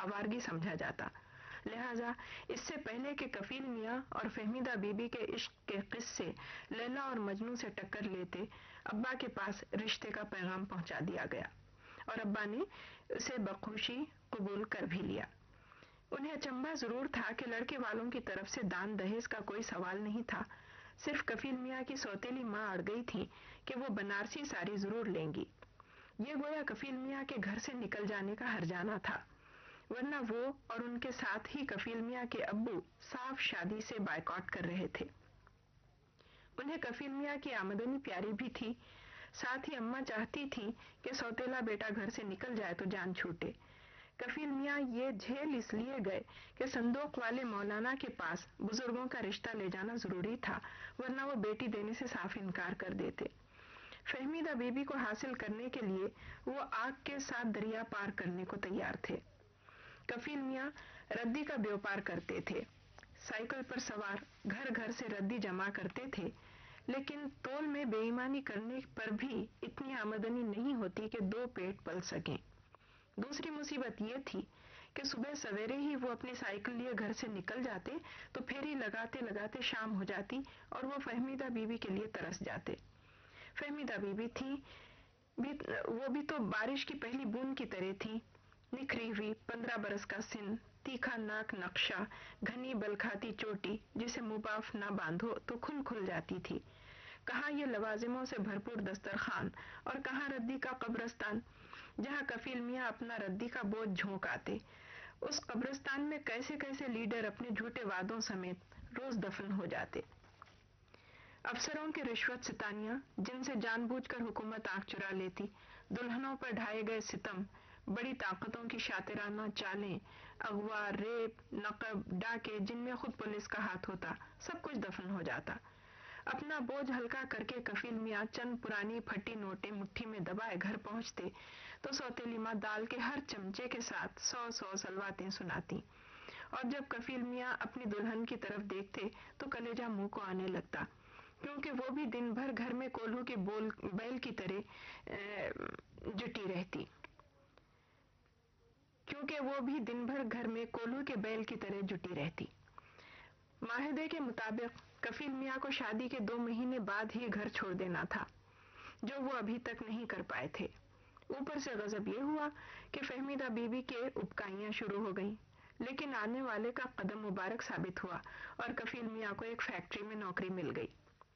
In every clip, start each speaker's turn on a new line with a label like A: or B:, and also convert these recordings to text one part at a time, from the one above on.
A: آوارگی سمجھا جاتا، لہٰذا اس سے پہلے کہ کفیل میاں اور فہمیدہ بی بی کے عشق کے قصے لیلا اور مجنوں سے ٹکر لیتے، ابا کے پاس رشتے کا پیغام پہنچا دیا گیا اور ابا نے اسے بخوشی قبول کر بھی لیا۔ انہیں اچنبھا ضرور تھا کہ لڑکے والوں کی طرف سے دان دہیز کا کوئی سوال نہیں تھا، صرف کفیل میاں کی سوتیلی ماں اڑ گئی تھی کہ وہ بنارسی ساری ضرور لیں گی۔ یہ گویا کفیل میاں کے گھر سے نکل جانے کا ہرجانہ تھا، ورنہ وہ اور ان کے ساتھ ہی کفیل میاں کے ابو صاف شادی سے بائیکاٹ کر رہے تھے۔ انہیں کفیل میاں کی آمدنی پیاری بھی تھی، ساتھ ہی اماں چاہتی تھی کہ سوتیلا بیٹا گھر سے نکل جائے تو جان چھوٹے۔ کفیل میاں یہ جھیل اس لیے گئے کہ صندوق والے مولانا کے پاس بزرگوں کا رشتہ لے جانا ضروری تھا، ورنہ وہ بیٹی دینے سے صاف انکار کر دیتے۔ فہمیدہ بی بی کو حاصل کرنے کے لیے وہ آگ کے ساتھ دریا پار کرنے کو تیار تھے۔ کفیل میاں ردی کا بیوپار کرتے تھے، سائیکل پر سوار گھر گھر سے ردی جمع کرتے تھے، لیکن تول میں بے ایمانی کرنے پر بھی اتنی آمدنی نہیں ہوتی کہ دو پیٹ پل سکیں۔ دوسری مصیبت یہ تھی کہ صبح سویرے ہی وہ اپنی سائیکل لیے گھر سے نکل جاتے تو پھیری لگاتے لگاتے شام ہو جاتی اور وہ فہمیدہ بی بی کے لیے ترس جاتے۔ فہمیدہ بی بی تھی وہ بھی تو بارش کی پہلی بوند کی طرح تھی، نکھری ہوئی 15 برس کا سن، تیکھا ناک نقشہ، گھنی بلکھاتی چوٹی جسے مباف نہ باندھو تو کھل جاتی تھی۔ کہاں یہ لوازموں سے بھرپور دسترخوان اور کہاں ردی کا قبرستان جہاں کفیل میاں اپنا ردی کا بوجھ جھونک آتے۔ اس قبرستان میں کیسے کیسے لیڈر اپنے جھوٹے وعدوں سمیت روز دفن ہو جاتے۔ افسروں کی رشوت ستانیاں جن سے جان بوجھ کر حکومت آنکھ چرا لیتی، دلہنوں پر ڈھائے گئے ستم، بڑی طاقتوں کی شاطرانہ چالیں، اغوا، ریپ، نقب، ڈاکے جن میں خود پولیس کا ہاتھ ہوتا، سب کچھ دفن ہو جاتا۔ اپنا بوجھ ہلکا کر کے کفیل میاں چند پرانی پھٹی نوٹیں مٹھی میں دبائے گھر پہنچتے تو سوتیلی ماں دال کے ہر چمچے کے ساتھ 100 سلواتیں سناتی، اور جب کفیل میاں اپنی دلہن کی طرف دیکھتے تو کلیجہ منہ کو آنے لگتا، کیونکہ وہ بھی دن بھر گھر میں کولہو کے بیل کی طرح جٹی رہتی۔ معاہدے کے مطابق کفیل میاں کو شادی کے 2 مہینے بعد ہی گھر چھوڑ دینا تھا، جو وہ ابھی تک نہیں کر پائے تھے۔ اوپر سے غضب یہ ہوا کہ فہمیدہ بی بی کے اکائیاں شروع ہو گئیں، لیکن آنے والے کا قدم مبارک ثابت ہوا اور کفیل میاں کو ایک فیکٹری میں نوکری مل گئی۔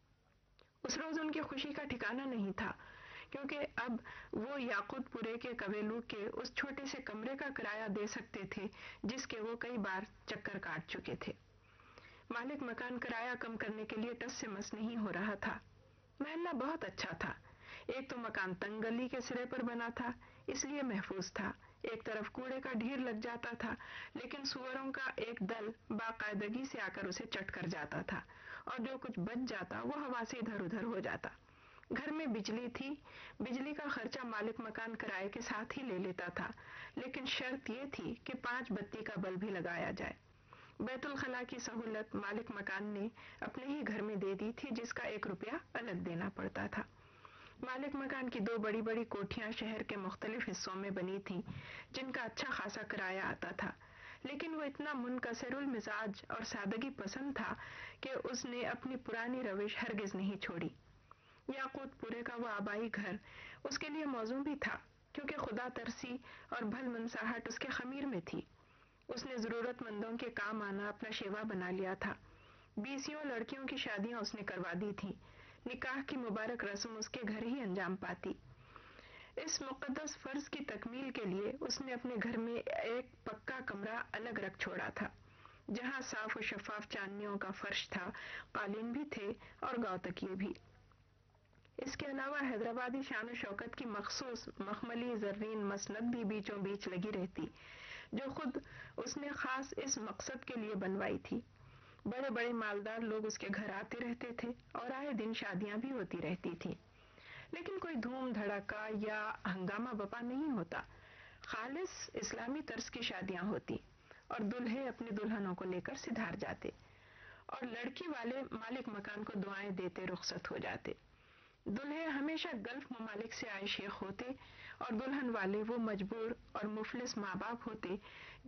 A: اس روز ان کی خوشی کا ٹھکانہ نہیں تھا، کیونکہ اب وہ یاقوت پورے کے کویلو کے اس چھوٹے سے کمرے کا کرایہ دے سکتے تھے جس کے وہ کئی بار چکر کاٹ چکے تھے۔ مالک مکان کرایہ کم کرنے کے لیے ٹس سے مس نہیں ہو رہا تھا۔ محلہ بہت اچھا تھا، ایک تو مکان تنگ گلی کے سرے پر بنا تھا، اس لیے محفوظ تھا، ایک طرف کوڑے کا ڈھیر لگ جاتا تھا، لیکن سوروں کا ایک دل باقاعدگی سے آ کر اسے چٹ کر جاتا تھا، اور جو کچھ بچ جاتا وہ ہوا سے ادھر ادھر ہو جاتا۔ گھر میں بجلی تھی، بجلی کا خرچہ مالک مکان کرائے کے ساتھ ہی لے لیتا تھا، لیکن شرط یہ تھی کہ 5 بتی کا بلب بھی لگایا جائے۔ بیت الخلاء کی سہولت مالک مکان نے اپنے ہی گھر میں دے دی تھی، جس کا 1 روپیہ الگ دینا پڑتا تھا۔ مالک مکان کی 2 بڑی بڑی کوٹھیاں شہر کے مختلف حصوں میں بنی تھیں، جن کا اچھا خاصا کرایہ آتا تھا، لیکن وہ اتنا منکسر المزاج اور سادگی پسند تھا کہ اس نے اپنی پرانی روش ہرگز نہیں چھوڑی۔ یاقوت پورے کا وہ آبائی گھر اس کے لیے موزوں بھی تھا، کیونکہ خدا ترسی اور بھل منصاہٹ اس کے خمیر میں تھی۔ اس نے ضرورت مندوں کے کام آنا اپنا شیوا بنا لیا تھا۔ 20 لڑکیوں کی شادیاں اس نے کروا دی تھیں، نکاح کی مبارک رسم اس کے گھر ہی انجام پاتی۔ اس مقدس فرض کی تکمیل کے لیے اس نے اپنے گھر میں ایک پکا کمرہ الگ رکھ چھوڑا تھا، جہاں صاف و شفاف چاندنیوں کا فرش تھا، قالین بھی تھے اور گاؤ تکیے بھی۔ اس کے علاوہ حیدرآبادی شان و شوکت کی مخصوص مخملی زرین مسند بھی بیچوں بیچ لگی رہتی، جو خود اس نے خاص اس مقصد کے لیے بنوائی تھی۔ بڑے بڑے مالدار لوگ اس کے گھر آتے رہتے تھے اور آئے دن شادیاں بھی ہوتی رہتی تھیں، لیکن کوئی دھوم دھڑکا یا ہنگامہ بپا نہیں ہوتا، خالص اسلامی طرز کی شادیاں ہوتی اور دلہے اپنی دلہنوں کو لے کر سدھار جاتے اور لڑکی والے مالک مکان کو دعائیں دیتے رخصت ہو جاتے۔ دلہے ہمیشہ گلف ممالک سے آئے شیخ ہوتے اور دلہن والے وہ مجبور اور مفلس ماں باپ ہوتے